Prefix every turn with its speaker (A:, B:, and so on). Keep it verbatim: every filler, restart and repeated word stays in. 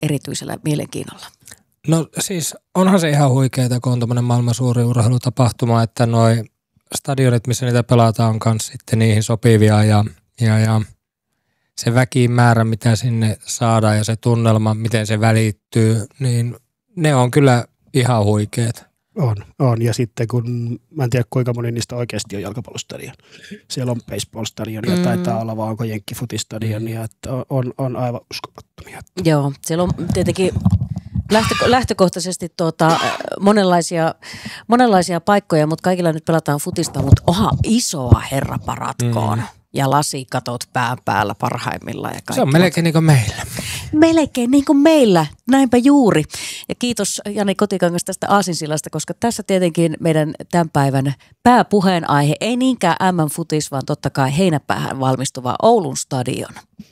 A: erityisellä mielenkiinnolla?
B: No siis onhan se ihan huikeeta, kun on tämmöinen maailman suuri urheilutapahtuma, että noi stadionit, missä niitä pelataan, on myös sitten niihin sopivia ja, ja, ja se väkimäärä, mitä sinne saadaan ja se tunnelma, miten se välittyy, niin ne on kyllä ihan huikeet.
C: On, on. Ja sitten kun, mä en tiedä kuinka moni niistä oikeasti on jalkapallostadion. Siellä on baseballstadionia, mm. taitaa olla vaan onko jenkkifutistadionia, että on, on aivan uskomattomia.
A: Joo, siellä on tietenkin lähtö, lähtökohtaisesti tuota, monenlaisia, monenlaisia paikkoja, mutta kaikilla nyt pelataan futista, mutta oha isoa herra paratkoon. Mm. Ja lasikatot pään päällä parhaimmillaan. Ja
B: se on melkein niin kuin meillä.
A: Melkein niin kuin meillä, näinpä juuri. Ja kiitos Jani Kotikangas tästä aasinsillasta, koska tässä tietenkin meidän tämän päivän pääpuheenaihe ei niinkään M M-futis, vaan totta kai heinäpäähän valmistuva Oulun stadion.